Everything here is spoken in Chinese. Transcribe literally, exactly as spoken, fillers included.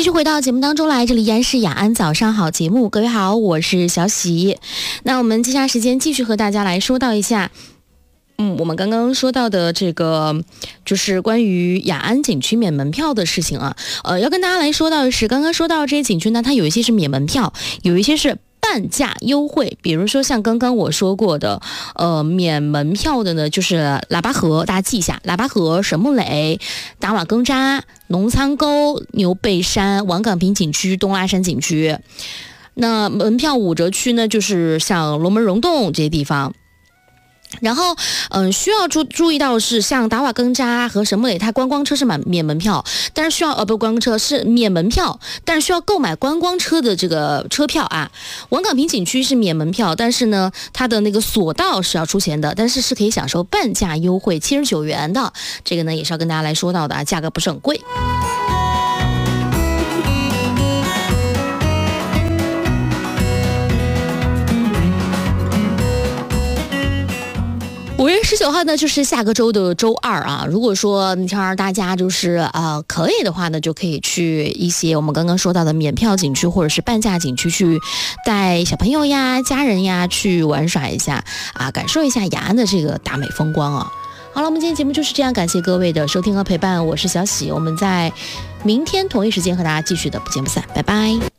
继续回到节目当中来，这里依然是雅安早上好节目，各位好，我是小喜。那我们接下来时间继续和大家来说到一下嗯，我们刚刚说到的这个就是关于雅安景区免门票的事情啊，呃，要跟大家来说到的是，刚刚说到这些景区呢，它有一些是免门票，有一些是半价优惠，比如说像刚刚我说过的，呃，免门票的呢，就是喇叭河，大家记一下，喇叭河、神木垒、达瓦更扎、农仓沟、牛背山、王岗坪景区、东拉山景区。那门票五折区呢，就是像龙门溶洞这些地方。然后，嗯、呃，需要注注意到的是，像达瓦更扎和神木垒，它观光车是满免门票，但是需要呃不观光车是免门票，但是需要购买观光车的这个车票啊。王岗坪景区是免门票，但是呢，它的那个索道是要出钱的，但是是可以享受半价优惠，七十九元的。这个呢也是要跟大家来说到的啊，价格不是很贵。五月十九号呢，就是下个周的周二啊。如果说那天大家就是呃可以的话呢，就可以去一些我们刚刚说到的免票景区或者是半价景区去带小朋友呀、家人呀去玩耍一下啊，感受一下雅安的这个大美风光啊。好了，我们今天节目就是这样，感谢各位的收听和陪伴，我是小喜，我们在明天同一时间和大家继续的不见不散，拜拜。